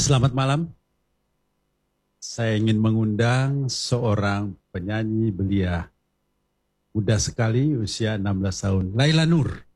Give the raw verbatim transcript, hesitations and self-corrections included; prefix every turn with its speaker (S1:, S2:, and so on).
S1: Selamat malam. Saya ingin mengundang seorang penyanyi belia. Muda sekali, usia enam belas tahun. Laila Nur.